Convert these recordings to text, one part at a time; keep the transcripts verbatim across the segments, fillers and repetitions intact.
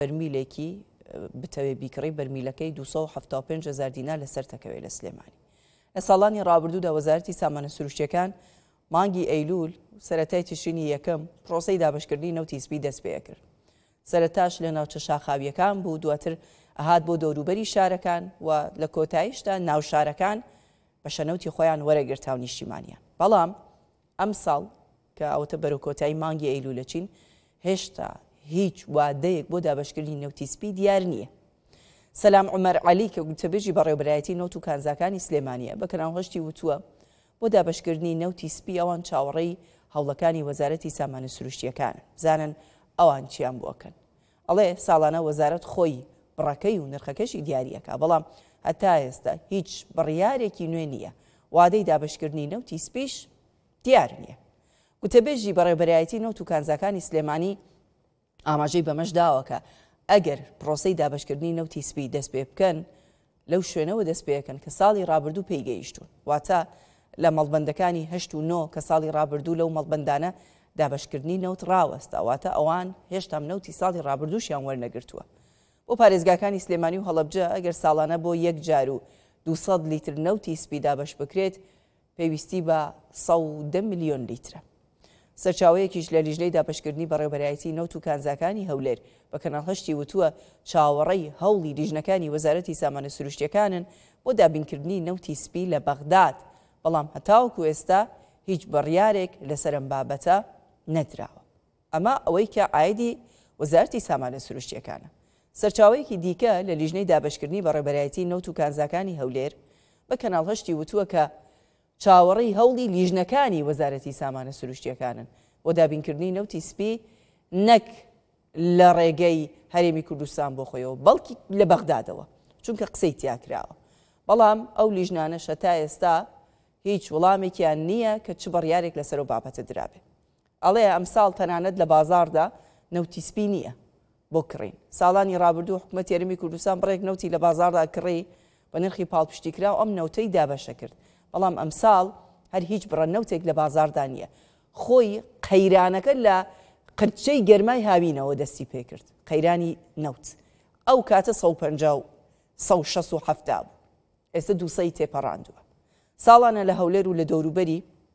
بەرمیلێکی بتەوێ بیکڕی بەرمیلەکەی دووسە و هەفتە و پێنج هەزار دینار لەسەر تەکەوێت لە سلێمانی. لە ساڵانی ڕابردوودا وەزارەتی سامانە سروشتیەکان مانگی ئەیلول سەرەتای تشرینی یەکەم پرۆسەی دابەشکردنی نەوتی سپی دەست پێ کرد. سەرەتاش لە ناوچە شاخاویەکان بوو، دواتر ئەهات بۆ دەوروبەری شارەکان و لە کۆتاییشدا ناو شارەکان بە شەنەوتی خۆیان وەرەگرت و نیشتیمانیان. بەڵام ئەم ساڵ کە ئەوتە بەرەو کۆتایی مانگی ئەیلولە چین هێشتا هیچ وادەیەک بۆ دابەشکردنی نەوتی سپی دیار نییە. سەلام عومەر عەلی کە گوتەبێژی بەڕێوەبەرایەتی نەوت و کانزاکانی سلێمانیە بە کەناوهەشتی وتووە بۆ دابەشکردنی نەوتی سپی ئەوان چاوەڕێی هەوڵەکانی وەزارەتی سامانە سروشتیەکانن، بزانن ئەوان چیان بۆکەن. ئەڵێ ساڵانە وەزارەت خۆی بڕەکەی و نرخەکەشی دیاریەکە، بەڵام هەتا ئێستا هیچ بڕیارێکی نوێ نییە وادەی دابەشکردنی نەوتی سپیش دیار نییە. گوتەبێژی بەڕێوەبەرایەتی نەوت و کانزاکانی سلێمانی ئاماژەی بەمەش داوە کە ئەگەر پرۆسەی دابەشکردنی نەوتی سپی دەست پێ بکەن لەو شوێنەوە دەست پێەکەن کە ساڵی ڕابردوو پێی گەیشتون، واتە لە مەڵبەندەکانی هەشت و نۆ کە ساڵی ڕابردوو لەو مەڵبەندانە دابەشکردنی نەوت ڕاوەستا، واتە ئەوان هێشتا نەوتی ساڵی ڕابردووشیان وەرنەگرتووە. بۆ پارێزگاکانی سلێمانی و هەڵەبجە ئەگەر ساڵانە بۆ یەک جار و دووسەد لیتر نەوتی سپی دابەش بکرێت پێویستی بە سەد و دە میلیۆن لیترە. سەرچاوەیەکیش لە لیژنەی دابەشکردنی بەڕێوەبەرایەتی نەوت و کانزاکانی هەولێر بە کەناڵهەشتی وتووە چاوەڕێی هەوڵی لیژنەکانی وەزارەتی سامانە سروشتیەکانن بۆ دابینکردنی نەوتی سپی لە بەغداد، بەڵام هەتاوەکو ئێستا هیچ بڕیارێک لەسەر ئەم بابەتە نەدراوە. ئەمە ئەوەی کە ئایدی وەزارەتی سامانە سروشتیەکانە. سەرچاوەیەکی دیکە لە لیژنەی دابەشکردنی بەڕێوەبەرایەتی نەوت و کانزاکانی هەولێر بە کەناڵهەشتی وتووە کە چاوەڕێی هەوڵی لیژنەکانی وەزارەتی سامانە سروشتیەکانن بۆ دابینکردنی نەوتی سپی نەک لە ڕێگەی هەرێمی کوردستان بۆ خۆیەوە بەڵکی لە بەغدادەوە، چونکە قسەی تیاکراوە. بەڵام ئەو لیژنانەشە تا ئێستا هیچ وەڵامێکیان نییە کە چ بڕیارێک لەسەر و بابەتە درابێ. ئەڵێ ئەمساڵ تەنانەت لە بازاردا نەوتی سپی نییە بۆ کڕین. ساڵانی ڕابردوو حکوومەتی هەرێمی کوردستان بڕێک نەوتی لە بازاردا کڕی بە نرخی پاڵپشتی کرا و ئەم نەوتەی دابەشە کرد، بەڵام ئەمساڵ هەر هیچ بڕە نەوتێک لە بازاردا نییە. خۆی قەیرانەکە لە قرچەی گەرمای هاوینەوە دەستی پێ کرد، قەیرانی نەوت. ئەو کاتە سەد و پەنجا و سەد و شەست و هەفتا بوو، ئێستا دووسەی تێپەڕاندووە. ساڵانە لە هەولێر و لە دەوروبەری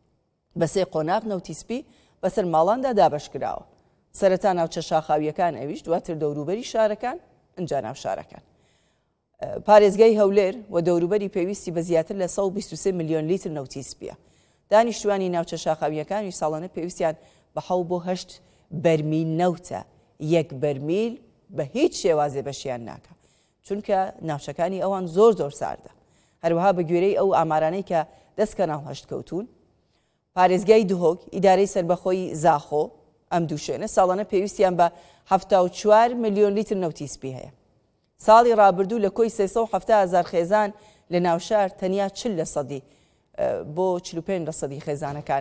بە سێ قۆناغ نەوتی سپی بەسەر ماڵاندا دابەش کراوە. سەرەتا ناوچە شاخاویەکان ئەویش، دواتر دەوروبەری شارەکان، ئەنجا ناو شارەکان. پارێزگای هەولێر و دەوروبەری پێویستی بە زیاتر لە سەد و بیست و سێ میلیۆن لیتر نەوتی سپیە. دانیشتوانی ناوچە شاخاویەکانی ساڵانە پێویستیان بە حەوت بۆ هەشت بەرمیل نەوتە، یەک بەرمیل بە هیچ شێوازێ بەشیان ناکە، چونکە ناوچەکانی ئەوان زۆر زۆر ساردە. هەروەها بە گوێرەی ئەو ئامارانەی کە دەستکە ناو هەشت کەوتون، پارێزگای دهۆک، ئیدارەی سەربەخۆی زاخۆ، ئەم دوو شوێنە ساڵانە پێویستیان بە هەفتا و چوار میلیۆن لیتر نەوتی سپی هەیە. ساڵی ڕابردوو لە کۆی سێسەد و هەفتە هەزار خێزان لە ناوشار تەنیا چل لە سەدی بۆ چل و پێنج لە سەدی خێزانەکان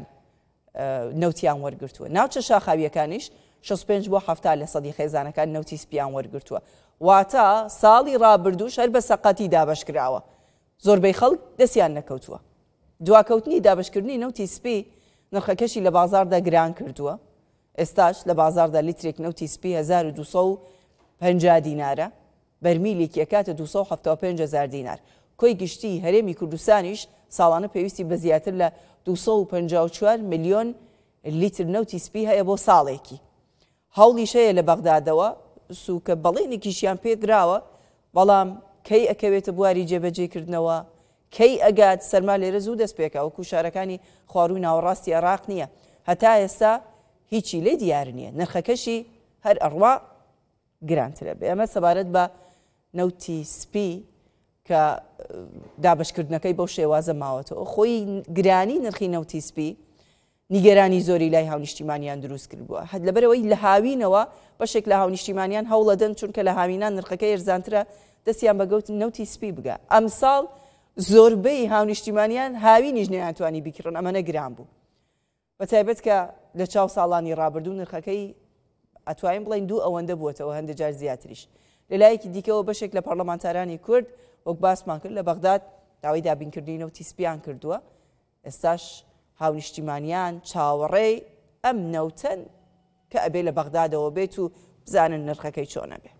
نەوتیان وەرگرتووە. ناوچە شاخاویەکانیش شەست و پێنج بۆ هەفتە لە سەدی خێزانەکان نەوتی سپیان وەرگرتووە. واتە ساڵی ڕابردووش هەر بە سەقەتی دابەش کراوە، زۆربەی خەڵک دەستیان نەکەوتووە. دواکەوتنی دابەشکردنی نەوتی سپی نرخەکەشی لە بازاردا گران کردووە. ئێستاش لە بازاردا لیترێک نەوتی سپی هەزار و دووسەد و پەنجا دینارە، بەرمیلێکی ئەکاتە دووسەد و هەفتە و پێنج هەزار دینار. کۆی گشتی هەرێمی کوردستانیش ساڵانە پێویستی بە زیاتر لە دووسەد و پەنجا و چوار میلیۆن لیتر نەوتی سپی هەیە بۆ ساڵێکی. هەوڵیش هەیە لە بەغدادەوە سووکە بەڵێنێکیشیان پێدراوە، بەڵام کەی ئەکەوێتە بواری جێبەجێکردنەوە، کەی ئەگات سەرما لێرە زوو دەست پێکە، وەکو شارەکانی خوارووی ناوەڕاستی عێراق نییە. هەتا ئێستا هیچی لێ دیار نییە، نرخەکەشی هەر ئەڕوا گرانترە بێ. ئەمە سەبارەت بە نەوتی سپی کە دابشکردنەکەی بەو شێوازە ماوەتەوە. خۆی گرانی نرخی نەوتی سپی نیگەرانی زۆری لای هاونیشتیمانیان دروست کرد بووە، هەد لەبەرەوەی لە هاوینەوە بەشێک لە هاونیشتیمانیان هەوڵەدەن چونکە لە هاوینان نرخەکەی ێرزانترە دەستیان بەگەوت نەوتی سپی بگە. ئەمساڵ زۆربەی هاونیشتیمانیان هاوینیش نەیانتوانی بیکڕن، ئەمە نەگران بوو. بەتایبەت کە لە چاو ساڵانی ڕابردوو نرخەکەی ئەتوانین بڵین دوو ئەوەندە بووەتەوە، هەندە جار زیاتریش. لەلایەکی دیکەوە بەشێک لە پەرلەمانتارانی کورد وەک باسمان کرد لە بەغداد داوای دابینکردنی نەوتی سپیان کردووە. ئێستاش هاونیشتیمانیان چاوەڕێی ئەم نەوتەن کە ئەبێ لە بەغدادەوە بێت و بزانن نرخەکەی چۆنە بێ.